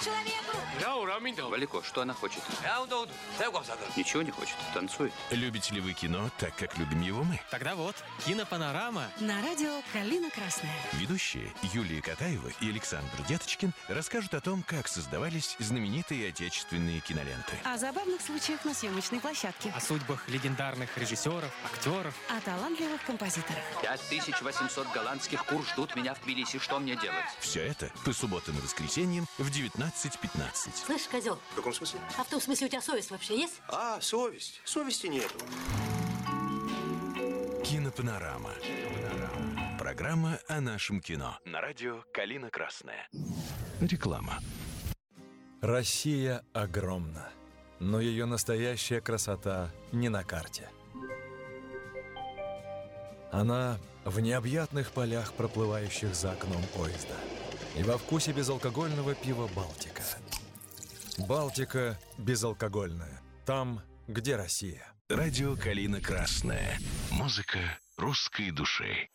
человеку. Валико, что она хочет? Ничего не хочет, танцует. Любите ли вы кино так, как любим его мы? Тогда вот, кинопанорама. На радио «Калина Красная». Ведущие Юлия Катаева и Александр Деточкин расскажут о том, как создавались знаменитые отечественные киноленты. О забавных случаях на съемочной площадке. О судьбах легендарных режиссеров, актеров. О талантливых композиторах. 5800 голландских кур ждут меня в Тбилиси. Что мне делать? Все это по субботам и воскресеньям в 19:15. Слышь, козел. В каком смысле? А в том смысле у тебя совесть вообще есть? А, совесть. Совести нету. Кинопанорама. Программа о нашем кино. На радио «Калина Красная». Реклама. Россия огромна, но ее настоящая красота не на карте. Она в необъятных полях, проплывающих за окном поезда, и во вкусе безалкогольного пива «Балтика». «Балтика» безалкогольная. Там, где Россия. Радио «Калина Красная». Музыка русской души.